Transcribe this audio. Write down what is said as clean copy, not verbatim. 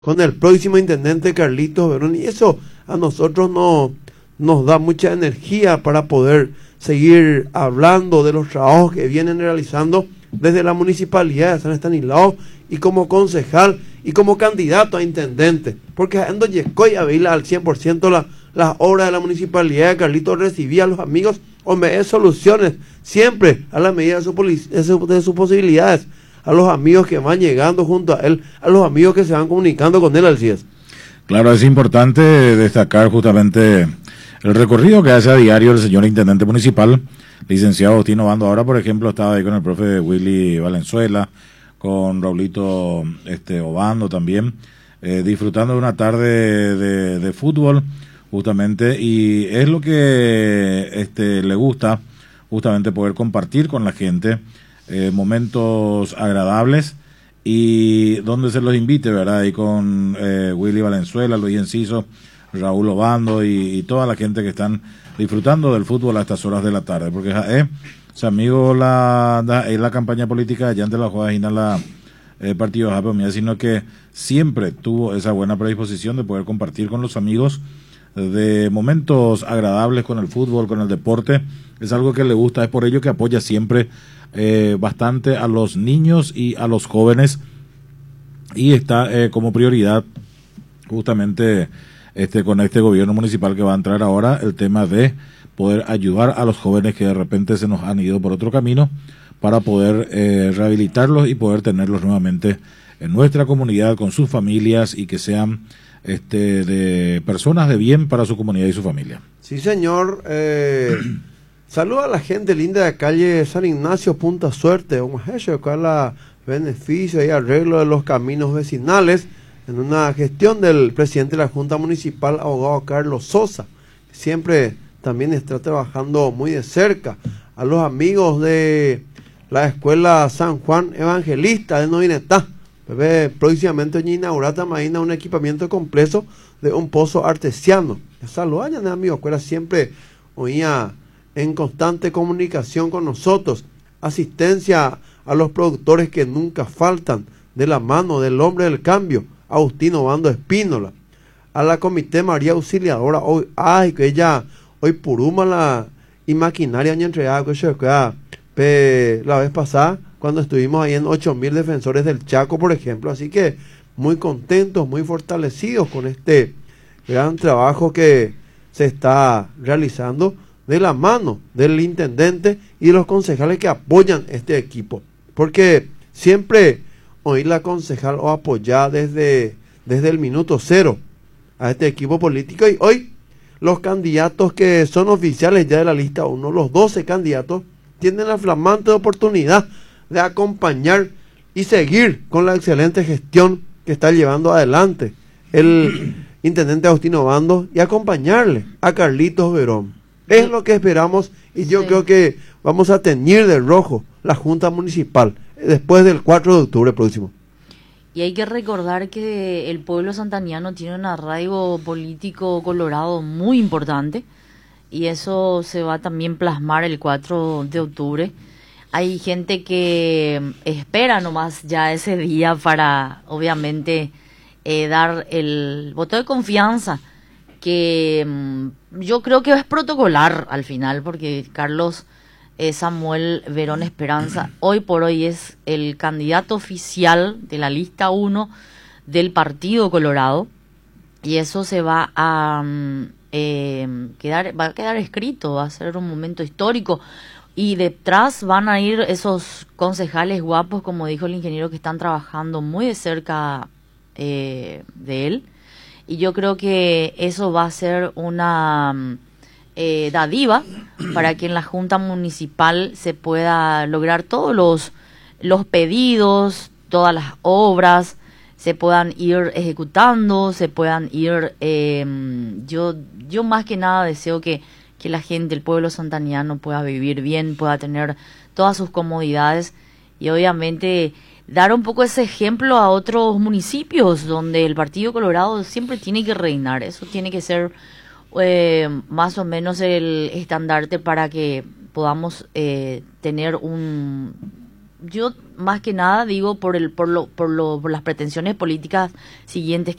con el próximo intendente Carlitos Verón, y eso a nosotros nos da mucha energía para poder seguir hablando de los trabajos que vienen realizando desde la municipalidad de San Estanislao y como concejal y como candidato a intendente, porque ando Yecoy a velar al 100% las obras de la municipalidad de Carlitos. Recibía a los amigos o me dé soluciones siempre a la medida de sus posibilidades, a los amigos que van llegando junto a él, a los amigos que se van comunicando con él al CIES. Claro, es importante destacar justamente el recorrido que hace a diario el señor intendente municipal, licenciado Agustino Obando. Ahora, por ejemplo, estaba ahí con el profe Willy Valenzuela, con Raulito Obando también, disfrutando de una tarde de fútbol, justamente, y es lo que le gusta, justamente poder compartir con la gente momentos agradables y donde se los invite, ¿verdad? Y con Willy Valenzuela, Luis Enciso, Raúl Obando y toda la gente que están disfrutando del fútbol a estas horas de la tarde, porque amigo la campaña política allá ante la Juegajina la partido de Japón, sino que siempre tuvo esa buena predisposición de poder compartir con los amigos de momentos agradables con el fútbol, con el deporte. Es algo que le gusta, es por ello que apoya siempre bastante a los niños y a los jóvenes, y está como prioridad justamente con este gobierno municipal que va a entrar ahora, el tema de poder ayudar a los jóvenes que de repente se nos han ido por otro camino, para poder rehabilitarlos y poder tenerlos nuevamente en nuestra comunidad con sus familias y que sean de personas de bien para su comunidad y su familia. Sí, señor. Saluda a la gente linda de calle San Ignacio, Punta Suerte, la beneficio y arreglo de los caminos vecinales, en una gestión del presidente de la Junta Municipal, abogado Carlos Sosa, que siempre también está trabajando muy de cerca. A los amigos de la Escuela San Juan Evangelista de Novinetá, próximamente inaugurará también un equipamiento completo de un pozo artesiano. Saludan a amigos, escuela siempre oía en constante comunicación con nosotros, asistencia a los productores que nunca faltan, de la mano del hombre del cambio, Agustino Obando Espínola, a la Comité María Auxiliadora, hoy, que ella, hoy puruma la y maquinaria ni entregada que se queda la vez pasada, cuando estuvimos ahí en 8.000 defensores del Chaco, por ejemplo. Así que muy contentos, muy fortalecidos con este gran trabajo que se está realizando de la mano del intendente y de los concejales que apoyan este equipo, porque siempre oír la concejal o apoyar desde el minuto cero a este equipo político. Y hoy los candidatos que son oficiales ya de la lista 1, los 12 candidatos, tienen la flamante oportunidad de acompañar y seguir con la excelente gestión que está llevando adelante el intendente Agustino Obando y acompañarle a Carlitos Verón. Es lo que esperamos, y yo creo que vamos a teñir de rojo la Junta Municipal después del 4 de octubre próximo. Y hay que recordar que el pueblo santaniano tiene un arraigo político colorado muy importante, y eso se va también plasmar el 4 de octubre. Hay gente que espera nomás ya ese día para, obviamente, dar el voto de confianza, que yo creo que es protocolar al final, porque Carlos Samuel Verón Esperanza hoy por hoy es el candidato oficial de la lista 1 del Partido Colorado, y eso se va a quedar escrito, va a ser un momento histórico, y detrás van a ir esos concejales guapos, como dijo el ingeniero, que están trabajando muy de cerca de él, y yo creo que eso va a ser una dádiva para que en la Junta Municipal se pueda lograr todos los pedidos, todas las obras se puedan ir ejecutando, se puedan ir, yo más que nada deseo que la gente, el pueblo santaniano, pueda vivir bien, pueda tener todas sus comodidades, y obviamente dar un poco ese ejemplo a otros municipios donde el Partido Colorado siempre tiene que reinar. Eso tiene que ser más o menos el estandarte para que podamos tener un yo más que nada digo por las pretensiones políticas siguientes